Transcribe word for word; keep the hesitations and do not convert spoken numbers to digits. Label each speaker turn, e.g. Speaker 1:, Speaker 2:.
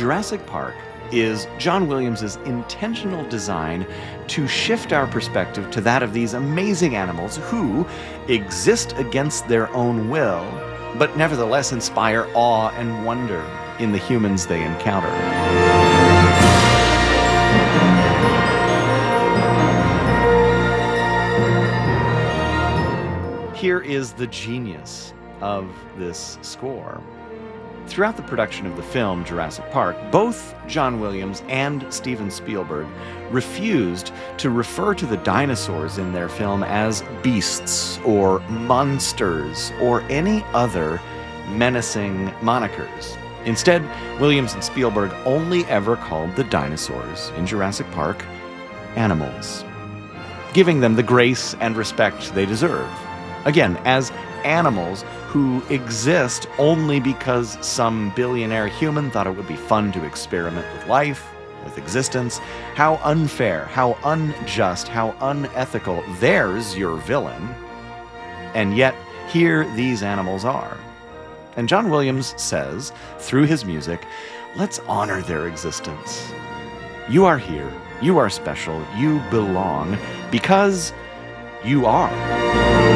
Speaker 1: Jurassic Park is John Williams' intentional design to shift our perspective to that of these amazing animals who exist against their own will, but nevertheless inspire awe and wonder in the humans they encounter. Here is the genius of this score. Throughout the production of the film Jurassic Park, both John Williams and Steven Spielberg refused to refer to the dinosaurs in their film as beasts or monsters or any other menacing monikers. Instead, Williams and Spielberg only ever called the dinosaurs in Jurassic Park animals, giving them the grace and respect they deserve. Again, as animals who exist only because some billionaire human thought it would be fun to experiment with life, with existence. How unfair, how unjust, how unethical. There's your villain. And yet, here these animals are. And John Williams says, through his music, let's honor their existence. You are here, you are special, you belong, because you are.